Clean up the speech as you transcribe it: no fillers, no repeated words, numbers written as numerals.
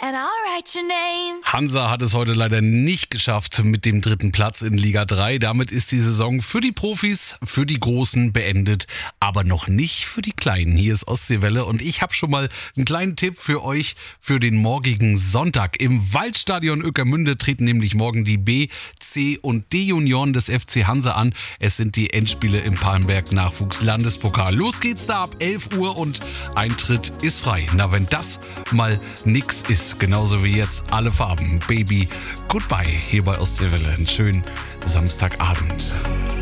and I'll write your name. Hansa hat es heute leider nicht geschafft mit dem 3. Platz in Liga 3. Damit ist die Saison für die Profis, für die Großen beendet, aber noch nicht für die Kleinen. Hier ist Ostseewelle und ich habe schon mal einen kleinen Tipp für euch für den morgigen Sonntag. Im Waldstadion Ueckermünde treten nämlich morgen die B, C und D-Junioren des FC Hansa an. Es sind die Endspiele im Palmberg Nachwuchs-Landespokal. Los geht's da ab 11 Uhr und Eintritt ist frei. Na, wenn das mal nix ist, genauso wie jetzt alle Farben. Baby, goodbye hier bei Ostseewelle. Einen schönen Samstagabend.